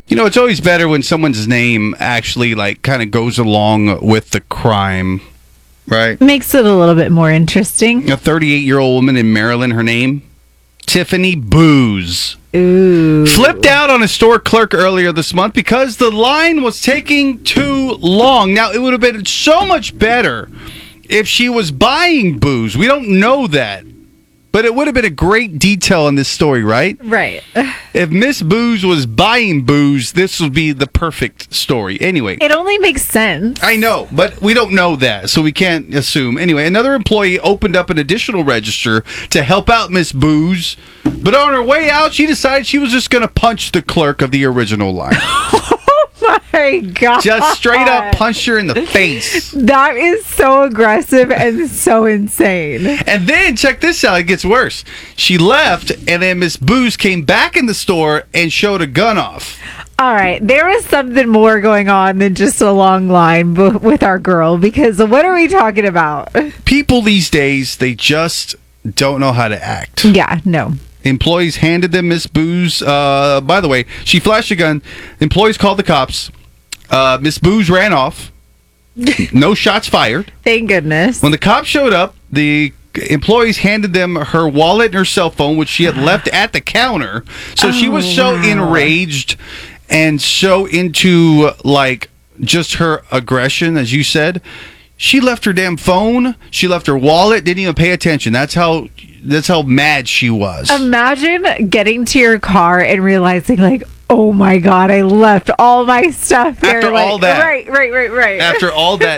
You know, it's always better when someone's name actually, like, kind of goes along with the crime, right? Makes it a little bit more interesting. A 38-year-old woman in Maryland, her name, Tiffany Booz. Ooh. Flipped out on a store clerk earlier this month because the line was taking too long. Now, it would have been so much better if she was buying booze. We don't know that. But it would have been a great detail in this story, right? Right. If Miss Booze was buying booze, this would be the perfect story. Anyway. It only makes sense. I know, but we don't know that, so we can't assume. Anyway, another employee opened up an additional register to help out Miss Booze, but on her way out, she decided she was just going to punch the clerk of the original line. Oh my God. Just straight up punch her in the face. That is so aggressive and so insane. And then, check this out, it gets worse. She left, and then Miss Booze came back in the store and showed a gun off. All right, there is something more going on than just a long line with our girl, because what are we talking about? People these days, they just don't know how to act. Yeah, no. Employees handed them Miss Booze. By the way, she flashed a gun. Employees called the cops. Miss Booze ran off. No shots fired. Thank goodness. When the cops showed up, the employees handed them her wallet and her cell phone, which she had left at the counter. So she was so enraged and so into, like, just her aggression, as you said. She left her damn phone. She left her wallet. Didn't even pay attention. That's how mad she was. Imagine getting to your car and realizing, like, oh my God, I left all my stuff there. After all that. Right. After all that